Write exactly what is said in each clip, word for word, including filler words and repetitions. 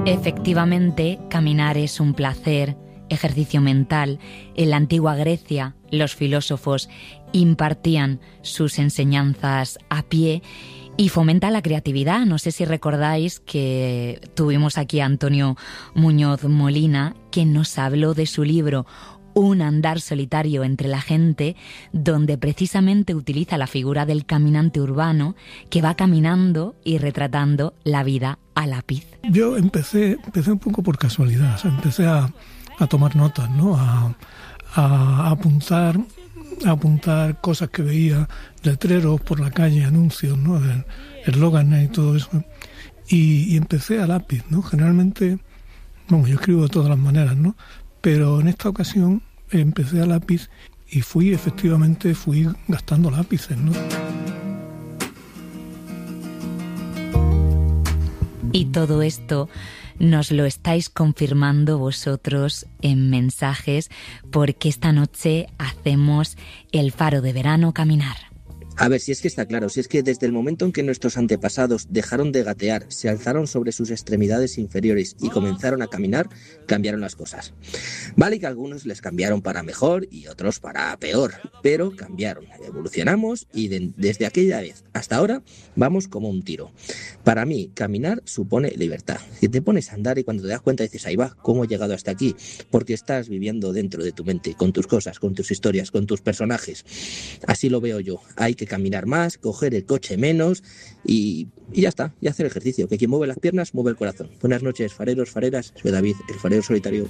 Efectivamente, caminar es un placer, ejercicio mental. En la antigua Grecia, los filósofos impartían sus enseñanzas a pie y fomenta la creatividad. No sé si recordáis que tuvimos aquí a Antonio Muñoz Molina, que nos habló de su libro Un andar solitario entre la gente, donde precisamente utiliza la figura del caminante urbano que va caminando y retratando la vida a lápiz. Yo empecé, empecé un poco por casualidad, o sea, empecé a, a tomar notas, ¿no? A, a apuntar, a apuntar cosas que veía, letreros por la calle, anuncios, ¿no? Eslóganes y todo eso. Y, y empecé a lápiz, ¿no? Generalmente, bueno, yo escribo de todas las maneras, ¿no? Pero en esta ocasión empecé a lápiz y fui, efectivamente, fui gastando lápices, ¿no? Y todo esto nos lo estáis confirmando vosotros en mensajes, porque esta noche hacemos el Faro de Verano Caminar. A ver, si es que está claro, si es que desde el momento en que nuestros antepasados dejaron de gatear, se alzaron sobre sus extremidades inferiores y comenzaron a caminar, cambiaron las cosas. Vale que algunos les cambiaron para mejor y otros para peor, pero cambiaron, evolucionamos y de, desde aquella vez hasta ahora vamos como un tiro. Para mí, caminar supone libertad. Si te pones a andar y cuando te das cuenta dices, ahí va, ¿cómo he llegado hasta aquí? Porque estás viviendo dentro de tu mente, con tus cosas, con tus historias, con tus personajes. Así lo veo yo. Hay que caminar más, coger el coche menos y, y ya está, y hacer ejercicio, que quien mueve las piernas mueve el corazón. Buenas noches, fareros, fareras, soy David, el farero solitario.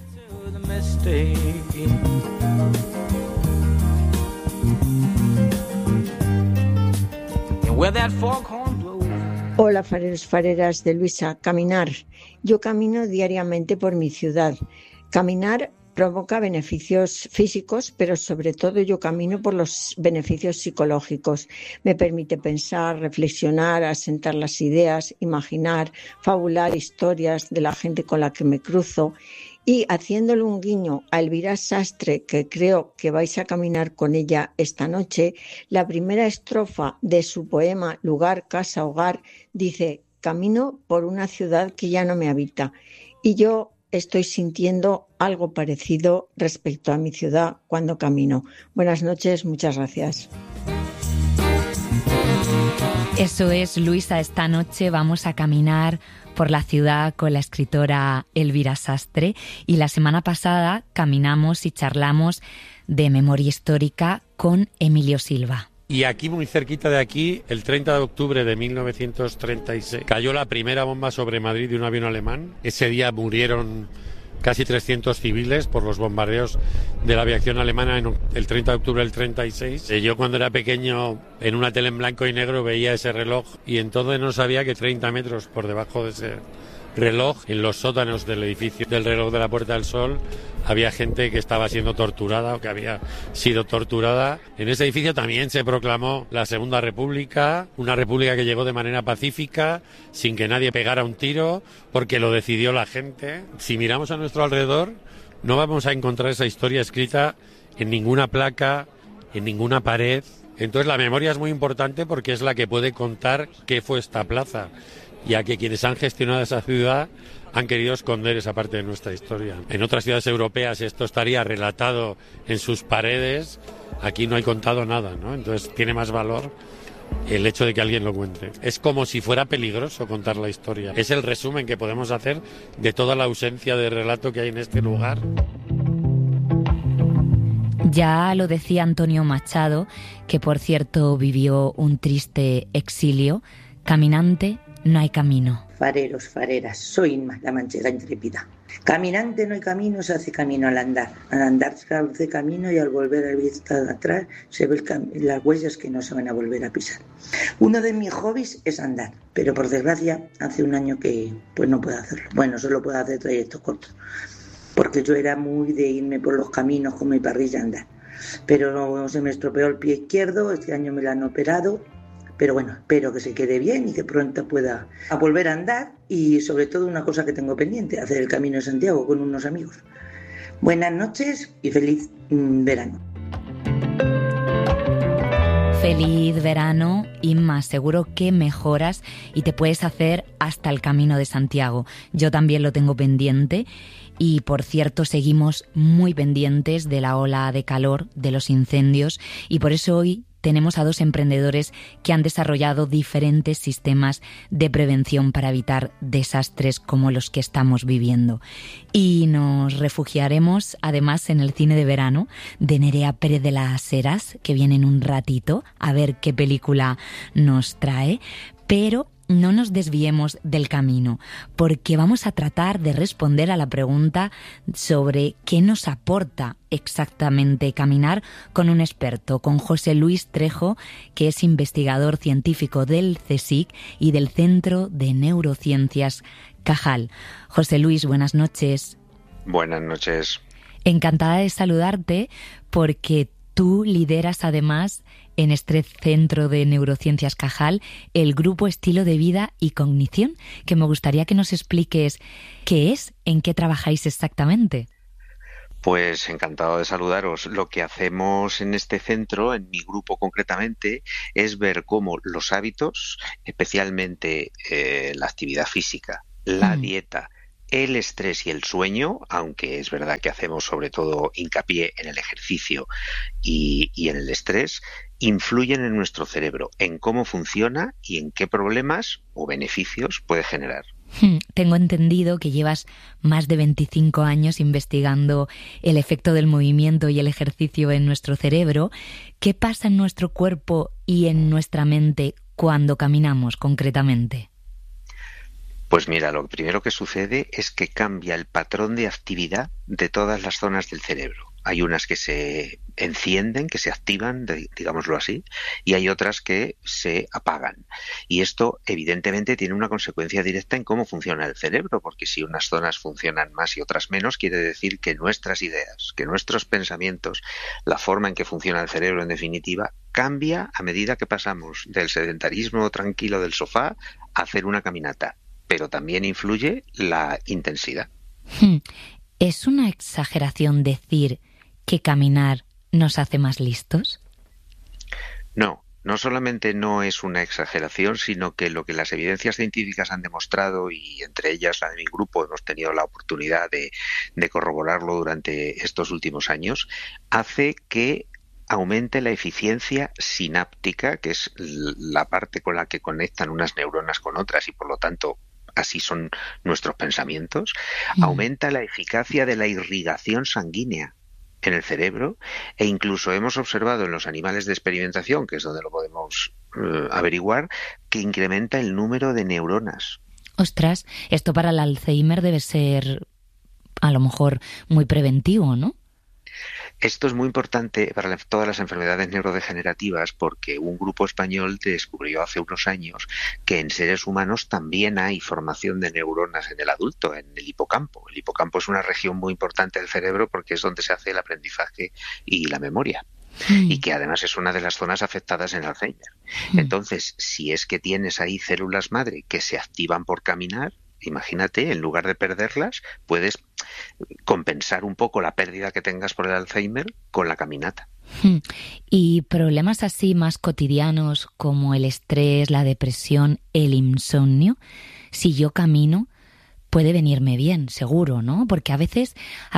Hola, fareros, fareras de Luisa. Caminar. Yo camino diariamente por mi ciudad. Caminar provoca beneficios físicos, pero sobre todo yo camino por los beneficios psicológicos. Me permite pensar, reflexionar, asentar las ideas, imaginar, fabular historias de la gente con la que me cruzo. Y haciéndole un guiño a Elvira Sastre, que creo que vais a caminar con ella esta noche, la primera estrofa de su poema Lugar, Casa, Hogar dice: camino por una ciudad que ya no me habita. Y yo estoy sintiendo algo parecido respecto a mi ciudad cuando camino. Buenas noches, muchas gracias. Eso es, Luisa, esta noche vamos a caminar por la ciudad con la escritora Elvira Sastre, y la semana pasada caminamos y charlamos de memoria histórica con Emilio Silva. Y aquí, muy cerquita de aquí, el treinta de octubre de mil novecientos treinta y seis, cayó la primera bomba sobre Madrid de un avión alemán. Ese día murieron casi trescientos civiles por los bombardeos de la aviación alemana en el treinta de octubre del treinta y seis. Yo, cuando era pequeño, en una tele en blanco y negro veía ese reloj y entonces no sabía que treinta metros por debajo de ese reloj, en los sótanos del edificio del reloj de la Puerta del Sol, había gente que estaba siendo torturada o que había sido torturada. En ese edificio también se proclamó la Segunda República, una república que llegó de manera pacífica, sin que nadie pegara un tiro, porque lo decidió la gente. Si miramos a nuestro alrededor, no vamos a encontrar esa historia escrita en ninguna placa, en ninguna pared. Entonces la memoria es muy importante porque es la que puede contar qué fue esta plaza, ya que quienes han gestionado esa ciudad han querido esconder esa parte de nuestra historia. En otras ciudades europeas esto estaría relatado en sus paredes, aquí no hay contado nada, ¿no? Entonces tiene más valor el hecho de que alguien lo cuente. Es como si fuera peligroso contar la historia. Es el resumen que podemos hacer de toda la ausencia de relato que hay en este lugar. Ya lo decía Antonio Machado, que por cierto vivió un triste exilio. Caminante, no hay camino. Fareros, fareras, soy Inma, la manchega intrépida. Caminante no hay camino, se hace camino al andar. Al andar se hace camino y al volver a vista de atrás se ven cam- las huellas que no se van a volver a pisar. Uno de mis hobbies es andar, pero por desgracia hace un año que pues no puedo hacerlo. Bueno, solo puedo hacer trayectos cortos, porque yo era muy de irme por los caminos con mi parrilla a andar. Pero se me estropeó el pie izquierdo, este año me lo han operado. Pero bueno, espero que se quede bien y que pronto pueda a volver a andar, y sobre todo una cosa que tengo pendiente, hacer el Camino de Santiago con unos amigos. Buenas noches y feliz mmm, verano. Feliz verano, Inma. Seguro que mejoras y te puedes hacer hasta el Camino de Santiago. Yo también lo tengo pendiente. Y, por cierto, seguimos muy pendientes de la ola de calor, de los incendios, y por eso hoy tenemos a dos emprendedores que han desarrollado diferentes sistemas de prevención para evitar desastres como los que estamos viviendo. Y nos refugiaremos, además, en el cine de verano de Nerea Pérez de las Heras, que viene en un ratito a ver qué película nos trae, pero no nos desviemos del camino, porque vamos a tratar de responder a la pregunta sobre qué nos aporta exactamente caminar con un experto, con José Luis Trejo, que es investigador científico del CSIC y del Centro de Neurociencias Cajal. José Luis, buenas noches. Buenas noches. Encantada de saludarte porque tú lideras además en este Centro de Neurociencias Cajal el grupo Estilo de Vida y Cognición, que me gustaría que nos expliques qué es, en qué trabajáis exactamente. Pues encantado de saludaros. Lo que hacemos en este centro, en mi grupo concretamente, es ver cómo los hábitos, especialmente eh, la actividad física, la mm. dieta, el estrés y el sueño, aunque es verdad que hacemos sobre todo hincapié en el ejercicio y, y en el estrés, influyen en nuestro cerebro, en cómo funciona y en qué problemas o beneficios puede generar. Tengo entendido que llevas más de veinticinco años investigando el efecto del movimiento y el ejercicio en nuestro cerebro. ¿Qué pasa en nuestro cuerpo y en nuestra mente cuando caminamos concretamente? Pues mira, lo primero que sucede es que cambia el patrón de actividad de todas las zonas del cerebro. Hay unas que se encienden, que se activan, digámoslo así, y hay otras que se apagan. Y esto, evidentemente, tiene una consecuencia directa en cómo funciona el cerebro, porque si unas zonas funcionan más y otras menos, quiere decir que nuestras ideas, que nuestros pensamientos, la forma en que funciona el cerebro, en definitiva, cambia a medida que pasamos del sedentarismo tranquilo del sofá a hacer una caminata. Pero también influye la intensidad. ¿Es una exageración decir que caminar nos hace más listos? No, no solamente no es una exageración, sino que lo que las evidencias científicas han demostrado, y entre ellas la de mi grupo hemos tenido la oportunidad de, de corroborarlo durante estos últimos años, hace que aumente la eficiencia sináptica, que es la parte con la que conectan unas neuronas con otras y por lo tanto así son nuestros pensamientos, mm. aumenta la eficacia de la irrigación sanguínea en el cerebro e incluso hemos observado en los animales de experimentación, que es donde lo podemos uh, averiguar, que incrementa el número de neuronas. Ostras, esto para el Alzheimer debe ser a lo mejor muy preventivo, ¿no? Esto es muy importante para la, todas las enfermedades neurodegenerativas porque un grupo español descubrió hace unos años que en seres humanos también hay formación de neuronas en el adulto, en el hipocampo. El hipocampo es una región muy importante del cerebro porque es donde se hace el aprendizaje y la memoria. Mm. Y que además es una de las zonas afectadas en Alzheimer. Mm. Entonces, si es que tienes ahí células madre que se activan por caminar, imagínate, en lugar de perderlas, puedes compensar un poco la pérdida que tengas por el Alzheimer con la caminata. Y problemas así más cotidianos como el estrés, la depresión, el insomnio, si yo camino, puede venirme bien, seguro, ¿no? Porque a veces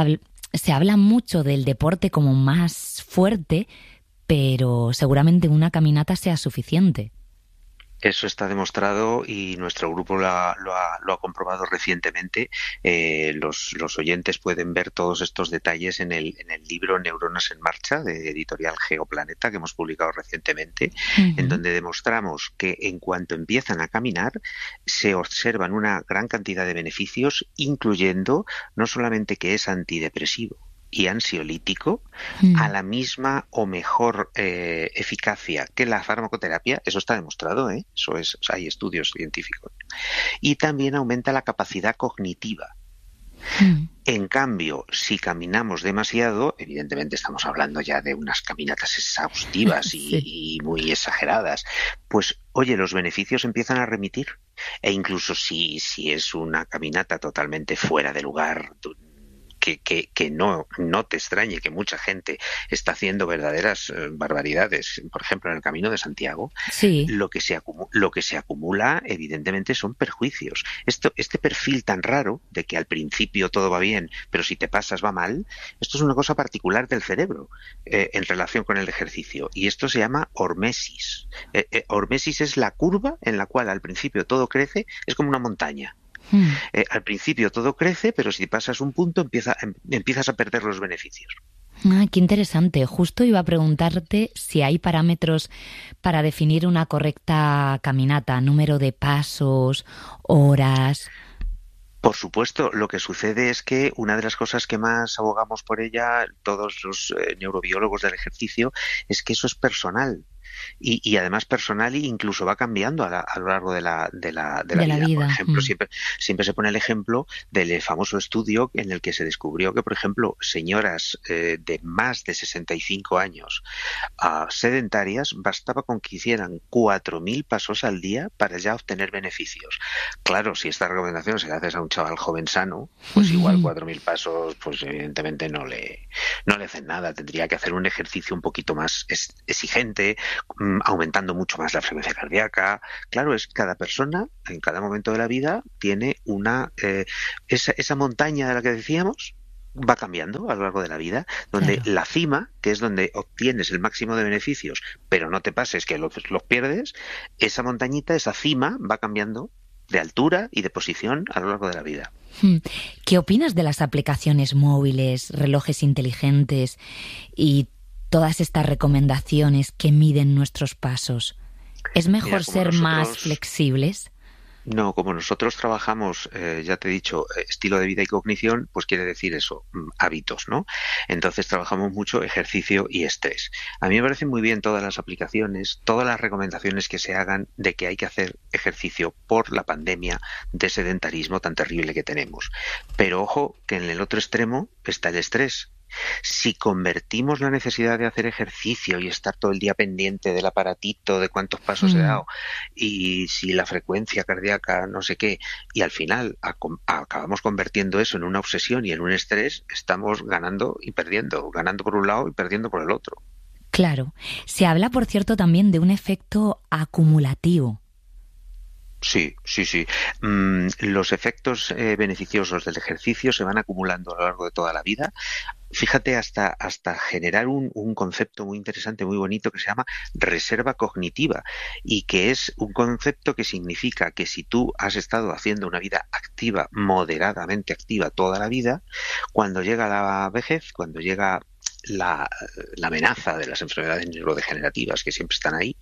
se habla mucho del deporte como más fuerte, pero seguramente una caminata sea suficiente. Eso está demostrado y nuestro grupo lo ha, lo ha, lo ha comprobado recientemente. Eh, los, los oyentes pueden ver todos estos detalles en el, en el libro Neuronas en Marcha, de editorial Geoplaneta, que hemos publicado recientemente, uh-huh. en donde demostramos que en cuanto empiezan a caminar se observan una gran cantidad de beneficios, incluyendo no solamente que es antidepresivo y ansiolítico, mm. a la misma o mejor eh, eficacia que la farmacoterapia, eso está demostrado, ¿eh? Eso es, o sea, hay estudios científicos. Y también aumenta la capacidad cognitiva. Mm. En cambio, si caminamos demasiado, evidentemente estamos hablando ya de unas caminatas exhaustivas y, sí. y muy exageradas, pues oye, los beneficios empiezan a remitir. E incluso si, si es una caminata totalmente fuera de lugar, que que, que, que no, no te extrañe que mucha gente está haciendo verdaderas eh, barbaridades, por ejemplo, en el Camino de Santiago. Sí. Lo que se acumula, lo que se acumula evidentemente son perjuicios. Esto, este perfil tan raro de que al principio todo va bien, pero si te pasas va mal, esto es una cosa particular del cerebro eh, en relación con el ejercicio, y esto se llama hormesis. Eh, eh, hormesis es la curva en la cual al principio todo crece, es como una montaña. Hmm. Eh, al principio todo crece, pero si pasas un punto empieza, em, empiezas a perder los beneficios. Ah, qué interesante. Justo iba a preguntarte si hay parámetros para definir una correcta caminata, número de pasos, horas. Por supuesto, lo que sucede es que una de las cosas que más abogamos por ella, todos los eh, neurobiólogos del ejercicio, es que eso es personal. Y, y además personal e incluso va cambiando a, la, a lo largo de la, de la, de la, de vida. la vida. Por ejemplo, mm. siempre, siempre se pone el ejemplo del famoso estudio en el que se descubrió que, por ejemplo, señoras eh, de más de sesenta y cinco años uh, sedentarias, bastaba con que hicieran cuatro mil pasos al día para ya obtener beneficios. Claro, si esta recomendación se la haces a un chaval joven sano, pues mm. igual cuatro mil pasos, pues evidentemente no le, no le hacen nada. Tendría que hacer un ejercicio un poquito más exigente, aumentando mucho más la frecuencia cardíaca. Claro, es cada persona en cada momento de la vida tiene una eh, esa, esa montaña de la que decíamos va cambiando a lo largo de la vida, donde claro. la cima, que es donde obtienes el máximo de beneficios, pero no te pases que los, los pierdes, esa montañita, esa cima va cambiando de altura y de posición a lo largo de la vida. ¿Qué opinas de las aplicaciones móviles, relojes inteligentes y todas estas recomendaciones que miden nuestros pasos? ¿Es mejor Mira, ser nosotros, más flexibles? No, como nosotros trabajamos, eh, ya te he dicho, estilo de vida y cognición, pues quiere decir eso, hábitos, ¿no? Entonces trabajamos mucho ejercicio y estrés. A mí me parecen muy bien todas las aplicaciones, todas las recomendaciones que se hagan de que hay que hacer ejercicio por la pandemia de sedentarismo tan terrible que tenemos. Pero ojo, que en el otro extremo está el estrés. Si convertimos la necesidad de hacer ejercicio y estar todo el día pendiente del aparatito, de cuántos pasos mm. he dado, y si la frecuencia cardíaca no sé qué, y al final a, a, acabamos convirtiendo eso en una obsesión y en un estrés, estamos ganando y perdiendo, ganando por un lado y perdiendo por el otro. Claro. Se habla, por cierto, también de un efecto acumulativo. Sí, sí, sí. Mm, los efectos eh, beneficiosos del ejercicio se van acumulando a lo largo de toda la vida. Fíjate, hasta, hasta generar un, un concepto muy interesante, muy bonito, que se llama reserva cognitiva, y que es un concepto que significa que si tú has estado haciendo una vida activa, moderadamente activa toda la vida, cuando llega la vejez, cuando llega la, la amenaza de las enfermedades neurodegenerativas que siempre están ahí,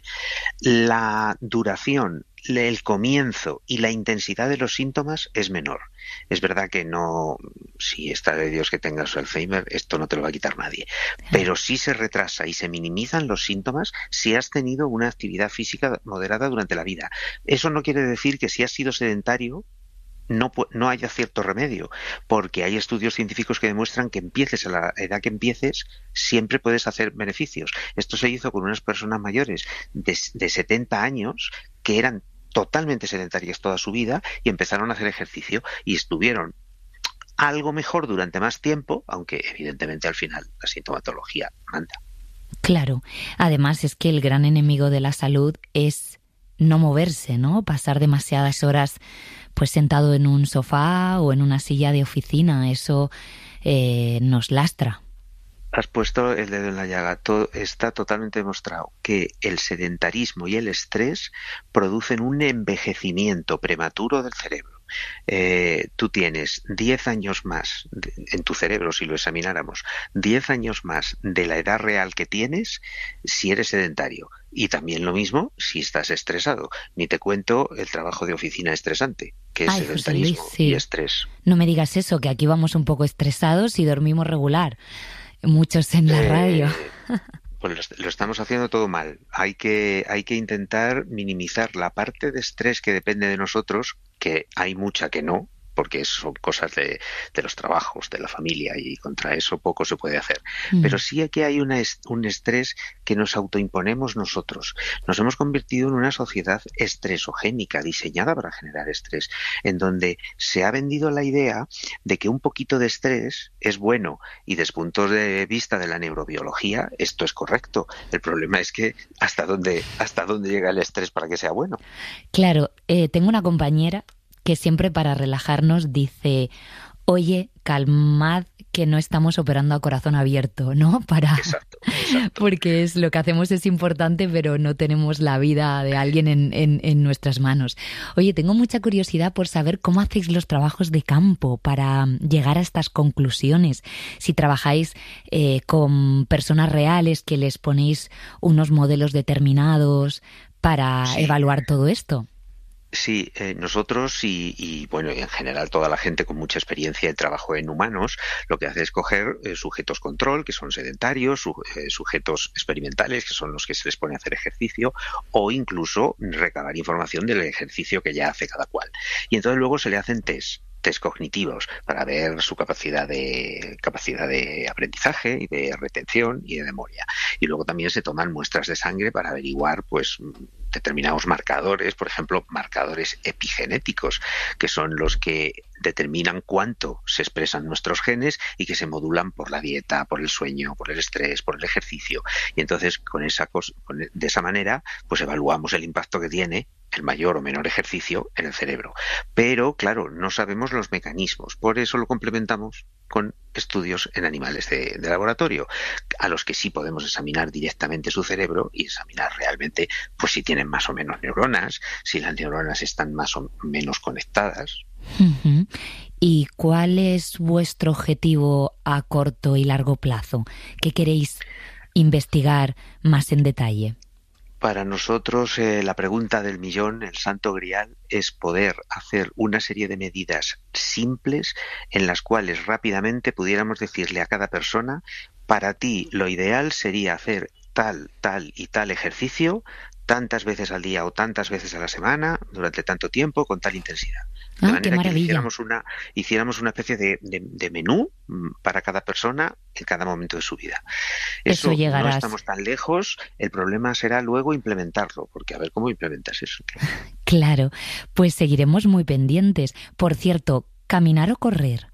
la duración, el comienzo y la intensidad de los síntomas es menor. Es verdad que no, si está de Dios que tengas Alzheimer, esto no te lo va a quitar nadie, pero sí se retrasa y se minimizan los síntomas si has tenido una actividad física moderada durante la vida. Eso no quiere decir que si has sido sedentario no, no haya cierto remedio, porque hay estudios científicos que demuestran que empieces a la edad que empieces, siempre puedes hacer beneficios. Esto se hizo con unas personas mayores de, de setenta años que eran totalmente sedentarias toda su vida y empezaron a hacer ejercicio y estuvieron algo mejor durante más tiempo, aunque evidentemente al final la sintomatología manda. Claro, además es que el gran enemigo de la salud es no moverse, ¿no? Pasar demasiadas horas pues sentado en un sofá o en una silla de oficina, eso eh, nos lastra. Has puesto el dedo en la llaga. Todo, está totalmente demostrado que el sedentarismo y el estrés producen un envejecimiento prematuro del cerebro. Eh, tú tienes diez años más de, en tu cerebro, si lo examináramos, diez años más de la edad real que tienes si eres sedentario. Y también lo mismo si estás estresado. Ni te cuento el trabajo de oficina estresante, que es Ay, sedentarismo Luis, sí. y estrés. No me digas eso, que aquí vamos un poco estresados y dormimos regular. Muchos en la eh, radio. Pues lo, lo estamos haciendo todo mal. Hay que, hay que intentar minimizar la parte de estrés que depende de nosotros, que hay mucha que no, porque son cosas de, de los trabajos, de la familia, y contra eso poco se puede hacer. Mm. Pero sí que hay una, un estrés que nos autoimponemos nosotros. Nos hemos convertido en una sociedad estresogénica, diseñada para generar estrés, en donde se ha vendido la idea de que un poquito de estrés es bueno, y desde puntos de vista de la neurobiología esto es correcto. El problema es que hasta dónde, hasta dónde llega el estrés para que sea bueno. Claro, eh, tengo una compañera que siempre para relajarnos dice: oye, calmad que no estamos operando a corazón abierto, ¿no? Para... Exacto, exacto. Porque es lo que hacemos es importante, pero no tenemos la vida de alguien en, en, en nuestras manos. Oye, tengo mucha curiosidad por saber cómo hacéis los trabajos de campo para llegar a estas conclusiones. Si trabajáis eh, con personas reales, que les ponéis unos modelos determinados para Sí. evaluar todo esto. Sí, eh, nosotros y, y bueno, y en general toda la gente con mucha experiencia de trabajo en humanos, lo que hace es coger eh, sujetos control, que son sedentarios, su, eh, sujetos experimentales, que son los que se les pone a hacer ejercicio, o incluso recabar información del ejercicio que ya hace cada cual. Y entonces luego se le hacen test. test cognitivos para ver su capacidad de capacidad de aprendizaje y de retención y de memoria. Y luego también se toman muestras de sangre para averiguar pues determinados marcadores, por ejemplo, marcadores epigenéticos, que son los que determinan cuánto se expresan nuestros genes y que se modulan por la dieta, por el sueño, por el estrés, por el ejercicio. Y entonces con esa cosa, con, de esa manera, pues evaluamos el impacto que tiene el mayor o menor ejercicio en el cerebro. Pero, claro, no sabemos los mecanismos. Por eso lo complementamos con estudios en animales de, de laboratorio, a los que sí podemos examinar directamente su cerebro y examinar realmente pues si tienen más o menos neuronas, si las neuronas están más o menos conectadas. Uh-huh. ¿Y cuál es vuestro objetivo a corto y largo plazo? ¿Qué queréis investigar más en detalle? Para nosotros eh, la pregunta del millón, el santo grial, es poder hacer una serie de medidas simples en las cuales rápidamente pudiéramos decirle a cada persona: para ti lo ideal sería hacer tal, tal y tal ejercicio tantas veces al día o tantas veces a la semana durante tanto tiempo con tal intensidad. De ah, manera qué maravilla. que hiciéramos una, hiciéramos una especie de, de, de menú para cada persona en cada momento de su vida. Eso, Eso llegarás. No estamos tan lejos, el problema será luego implementarlo, porque a ver cómo implementas eso. Claro, pues seguiremos muy pendientes. Por cierto, ¿caminar o correr?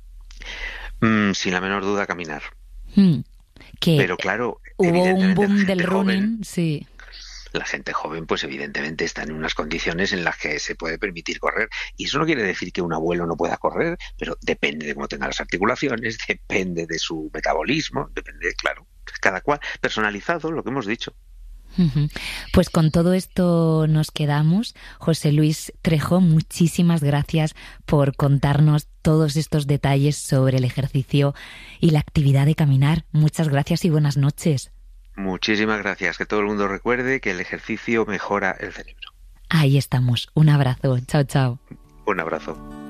Mm, sin la menor duda, caminar. Hmm. Que Pero claro, hubo un boom la del gente running, joven, sí. La gente joven, pues evidentemente está en unas condiciones en las que se puede permitir correr. Y eso no quiere decir que un abuelo no pueda correr, pero depende de cómo tenga las articulaciones, depende de su metabolismo, depende, claro, cada cual, personalizado, lo que hemos dicho. Uh-huh. Pues con todo esto nos quedamos. José Luis Trejo, muchísimas gracias por contarnos todos estos detalles sobre el ejercicio y la actividad de caminar. Muchas gracias y buenas noches. Muchísimas gracias. Que todo el mundo recuerde que el ejercicio mejora el cerebro. Ahí estamos. Un abrazo. Chao, chao. Un abrazo.